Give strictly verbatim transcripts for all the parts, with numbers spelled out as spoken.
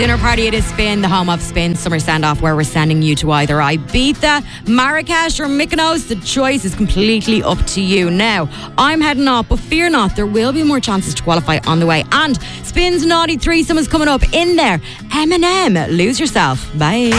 Dinner party, it is Spin, the home of Spin Summer Send-Off, where we're sending you to either Ibiza, Marrakesh or Mykonos. The choice is completely up to you. Now, I'm heading off, but fear not, there will be more chances to qualify on the way. And Spin's Naughty Threesome is coming up in there. Eminem, Lose Yourself. Bye.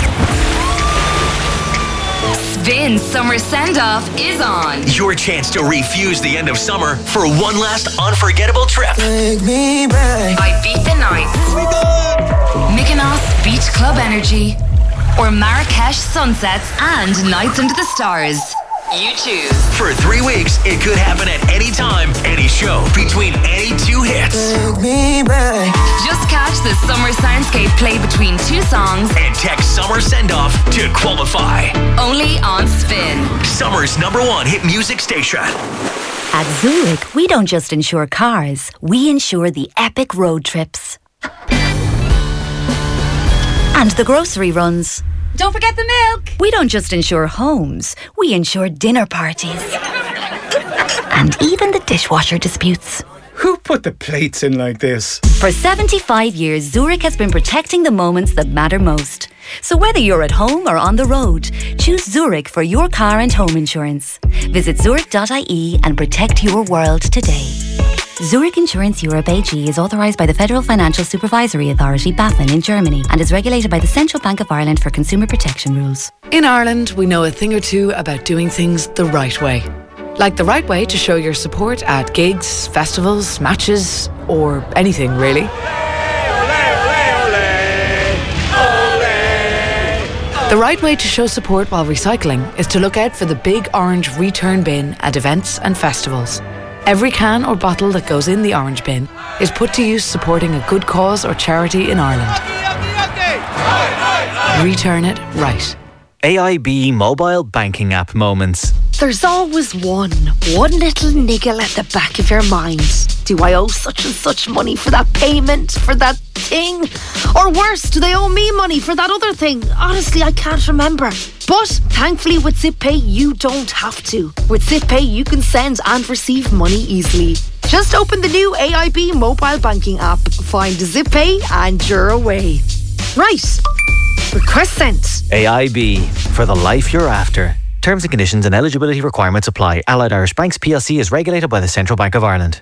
Spin Summer Send-Off is on. Your chance to refuse the end of summer for one last unforgettable trip. Take me back. Ibiza Nights, Mykonos Beach Club Energy, or Marrakesh Sunsets and Nights Under the Stars. You choose. For three weeks, it could happen at any time, any show, between any two hits. Take me back. Just catch the summer soundscape play between two songs and text Summer Send-Off to qualify. Only on Spin. Summer's number one hit music station. At Zurich, we don't just insure cars, we insure the epic road trips. And the grocery runs. Don't forget the milk. We don't just insure homes, we insure dinner parties. And even the dishwasher disputes. Who put the plates in like this? For seventy-five years, Zurich has been protecting the moments that matter most. So whether you're at home or on the road, choose Zurich for your car and home insurance. Visit zurich dot I E and protect your world today. Zurich Insurance Europe A G is authorised by the Federal Financial Supervisory Authority, BaFin, in Germany and is regulated by the Central Bank of Ireland for consumer protection rules. In Ireland, we know a thing or two about doing things the right way. Like the right way to show your support at gigs, festivals, matches, or anything really. The right way to show support while recycling is to look out for the big orange return bin at events and festivals. Every can or bottle that goes in the orange bin is put to use supporting a good cause or charity in Ireland. Return it right. A I B mobile banking app moments. There's always one, one little niggle at the back of your mind. Do I owe such and such money for that payment, for that thing? Or worse, do they owe me money for that other thing? Honestly, I can't remember. But thankfully with ZipPay, you don't have to. With ZipPay, you can send and receive money easily. Just open the new A I B mobile banking app, find ZipPay and you're away. Right. Request sent. A I B, for the life you're after. Terms and conditions and eligibility requirements apply. Allied Irish Banks P L C is regulated by the Central Bank of Ireland.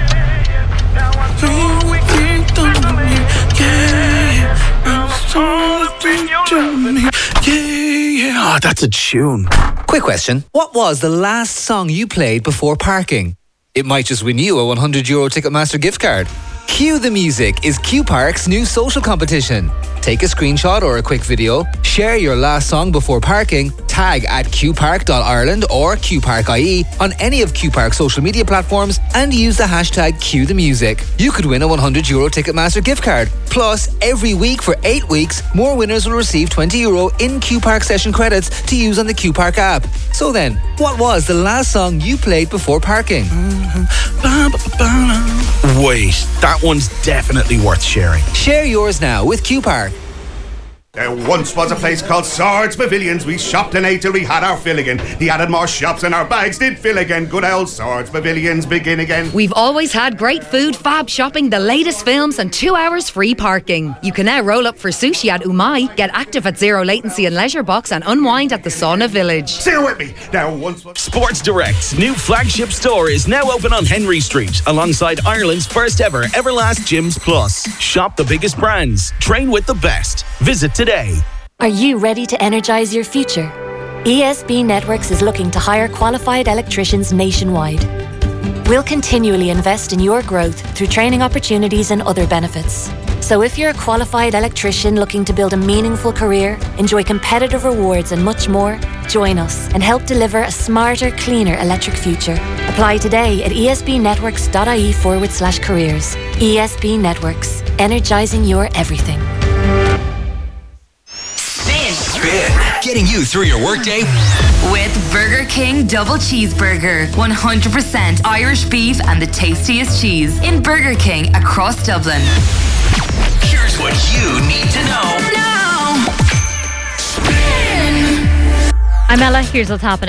Oh, that's a tune. Quick question. What was the last song you played before parking? It might just win you a one hundred euro Ticketmaster gift card. Cue the Music is Q Park's new social competition. Take a screenshot or a quick video, share your last song before parking, tag at q park dot ireland or q park dot I E on any of Q Park's social media platforms and use the hashtag Cue the Music. You could win a one hundred euro Ticketmaster gift card. Plus, every week for eight weeks, more winners will receive twenty euro in Q Park session credits to use on the Q Park app. So then, what was the last song you played before parking? Wait, that one's definitely worth sharing. Share yours now with Q Park. There once was a place called Swords Pavilions. We shopped and ate till we had our fill again. He added more shops and our bags did fill again. Good old Swords Pavilions begin again. We've always had great food, fab shopping, the latest films and two hours free parking. You can now roll up for sushi at Umai, get active at Zero Latency and Leisure Box and unwind at the Sauna Village. Say it with me. There once was... Sports Direct's new flagship store is now open on Henry Street alongside Ireland's first ever Everlast Gyms Plus. Shop the biggest brands. Train with the best. Visit today. Are you ready to energize your future? E S B Networks is looking to hire qualified electricians nationwide. We'll continually invest in your growth through training opportunities and other benefits. So if you're a qualified electrician looking to build a meaningful career, enjoy competitive rewards and much more, join us and help deliver a smarter, cleaner electric future. Apply today at esbnetworks.ie forward slash careers. E S B Networks, energizing your everything. Spin. Getting you through your workday with Burger King Double Cheeseburger. one hundred percent Irish beef and the tastiest cheese in Burger King across Dublin. Here's what you need to know now. I'm Ella, here's what's happening.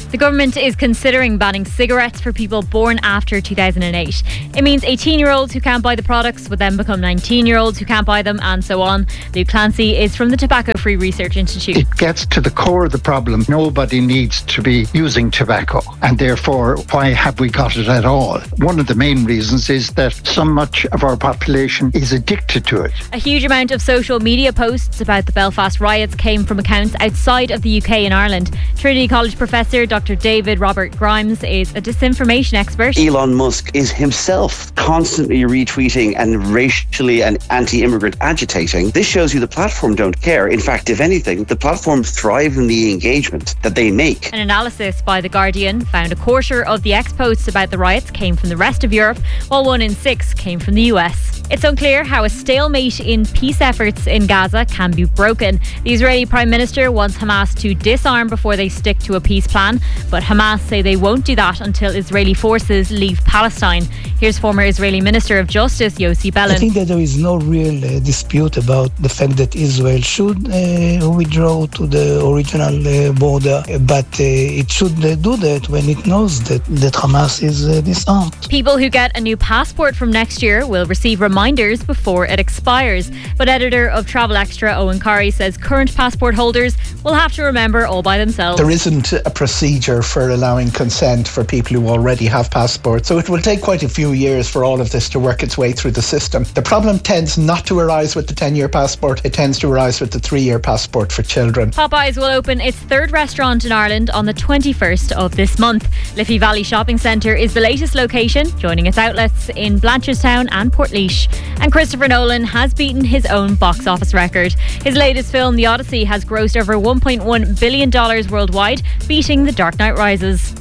The government is considering banning cigarettes for people born after two thousand eight. It means eighteen-year-olds who can't buy the products would then become nineteen-year-olds who can't buy them, and so on. Luke Clancy is from the Tobacco Free Research Institute. It gets to the core of the problem. Nobody needs to be using tobacco, and therefore, why have we got it at all? One of the main reasons is that so much of our population is addicted to it. A huge amount of social media posts about the Belfast riots came from accounts outside of the U K and Ireland. Trinity College professor Doctor David Robert Grimes is a disinformation expert. Elon Musk is himself constantly retweeting and racially and anti-immigrant agitating. This shows you the platform don't care. In fact, if anything, the platforms thrive in the engagement that they make. An analysis by The Guardian found a quarter of the ex-posts about the riots came from the rest of Europe, while one in six came from the U S. It's unclear how a stalemate in peace efforts in Gaza can be broken. The Israeli Prime Minister wants Hamas to disarm before they stick to a peace plan, but Hamas say they won't do that until Israeli forces leave Palestine. Here's former Israeli Minister of Justice Yossi Beilin. I think that there is no real uh, dispute about the fact that Israel should uh, withdraw to the original uh, border, but uh, it should uh, do that when it knows that, that Hamas is uh, disarmed. People who get a new passport from next year will receive reminders before it expires. But editor of Travel Extra, Owen Curry, says current passport holders will have to remember all by themselves. There isn't a procedure for allowing consent for people who already have passports, so it will take quite a few years for all of this to work its way through the system. The problem tends not to arise with the ten-year passport, it tends to arise with the three-year passport for children. Popeyes will open its third restaurant in Ireland on the twenty-first of this month. Liffey Valley Shopping Centre is the latest location, joining its outlets in Blanchardstown and Portlaoise. And Christopher Nolan has beaten his own box office record. His latest film, The Odyssey, has grossed over one point one billion dollars worldwide, beating The Dark Knight Rises.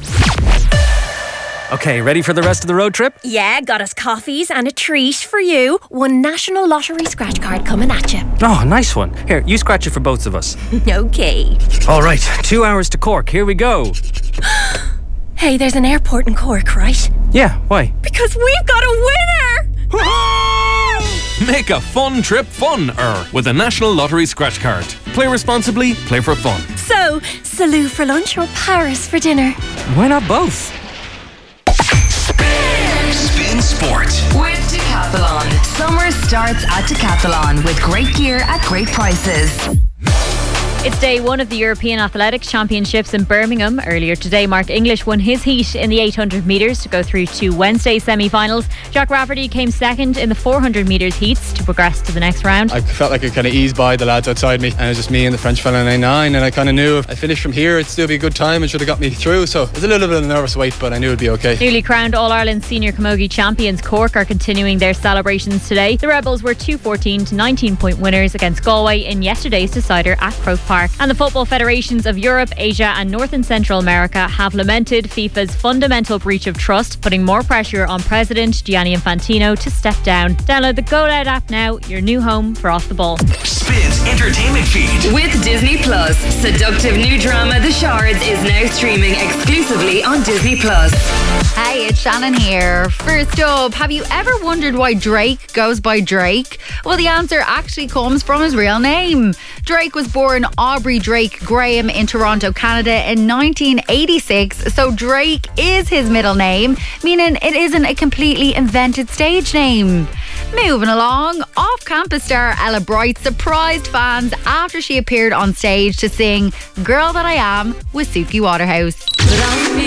Okay, ready for the rest of the road trip? Yeah, got us coffees and a treat for you. One National Lottery scratch card coming at you. Oh, nice one. Here, you scratch it for both of us. Okay. All right, two hours to Cork. Here we go. Hey, there's an airport in Cork, right? Yeah, why? Because we've got a winner! Make a fun trip fun-er with a National Lottery scratch card. Play responsibly, play for fun. So, Salou for lunch or Paris for dinner? Why not both? Spin Sport with Decathlon. Summer starts at Decathlon with great gear at great prices. It's day one of the European Athletics Championships in Birmingham. Earlier today, Mark English won his heat in the eight hundred metres to go through to Wednesday's semi-finals. Jack Rafferty came second in the four hundred metres heats to progress to the next round. I felt like I kind of eased by the lads outside me, and it was just me and the French fella in A nine, and I kind of knew if I finished from here, it'd still be a good time and should have got me through. So it was a little bit of a nervous wait, but I knew it'd be okay. Newly crowned All-Ireland Senior Camogie champions Cork are continuing their celebrations today. The Rebels were two fourteen to nineteen point winners against Galway in yesterday's decider at Croke Park. And the football federations of Europe, Asia and North and Central America have lamented FIFA's fundamental breach of trust, putting more pressure on President Gianni Infantino to step down. Download the Go Loud app now, your new home for Off the Ball. Spins entertainment feed with Disney Plus. Seductive new drama The Shards is now streaming exclusively on Disney Plus. Hey, it's Shannon here. First up, have you ever wondered why Drake goes by Drake? Well, the answer actually comes from his real name. Drake was born Aubrey Drake Graham in Toronto, Canada in nineteen eighty-six, so Drake is his middle name, meaning it isn't a completely invented stage name. Moving along, off-campus star Ella Bright surprised fans after she appeared on stage to sing Girl That I Am with Suki Waterhouse.